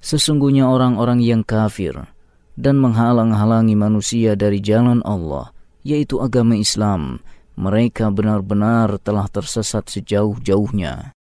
Sesungguhnya orang-orang yang kafir dan menghalang-halangi manusia dari jalan Allah, yaitu agama Islam, mereka benar-benar telah tersesat sejauh-jauhnya.